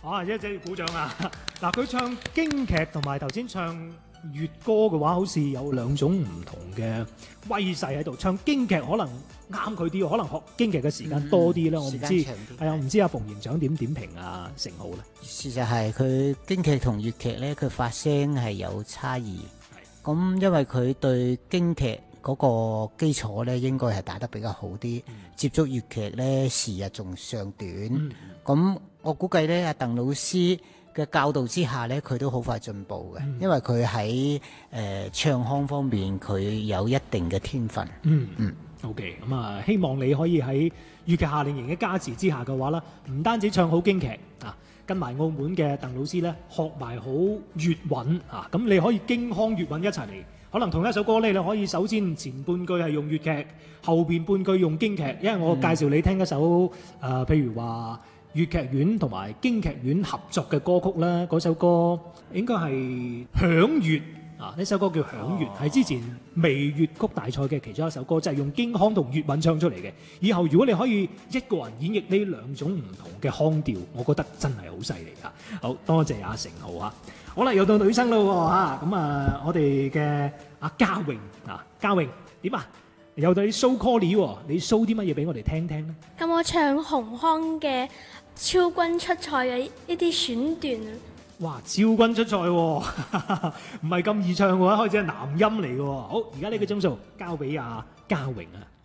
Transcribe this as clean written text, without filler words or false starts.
啊，一陣要鼓掌啊！嗱，佢唱京劇同埋頭先唱粵歌嘅話，好似有兩種唔同嘅威勢喺度。唱京劇可能啱佢啲，可能學京劇嘅時間多啲啦。我唔知係啊，唔知阿馮園長點評啊成浩咧？ 事實係佢京劇同粵劇咧，佢發聲係有差異。咁因為佢對京劇嗰個基礎咧，應該係打得比較好啲。接觸粵劇咧，時日仲尚短。咁我估計咧，阿鄧老師嘅教導之下咧，佢都好快進步嘅，因為佢喺唱腔方面佢有一定嘅天分。 OK， 咁啊，希望你可以喺粵劇夏令營嘅加持之下嘅話啦，唔單止唱好京劇啊，跟埋澳門嘅鄧老師咧學埋好粵韻啊，咁你可以京腔粵韻一齊嚟。可能同一首歌咧，你可以首先前半句係用粵劇，後邊半句用京劇。因為我介紹你聽一首譬如話粵劇院同埋京劇院合作嘅歌曲啦，嗰首歌應該係《響粵》啊，呢首歌叫《響粵》，係之前微粵曲大賽嘅其中一首歌，就係用京腔同粵韻唱出嚟嘅。以後如果你可以一個人演繹呢兩種唔同嘅腔調，我覺得真係好犀利啊！好多謝阿成浩啊！好啦，又到女生咯嚇，咁啊，我哋嘅阿嘉穎啊，嘉穎點啊？又到你 show call 喎，你 show 啲乜嘢俾我哋聽聽咧？ 咁我唱紅腔嘅超君出塞嘅呢啲選段啊！ 哇，超君出塞喎，唔係咁易唱嘅話，開始係男音嚟嘅喎。好，而家呢個鐘數交俾阿嘉穎啊。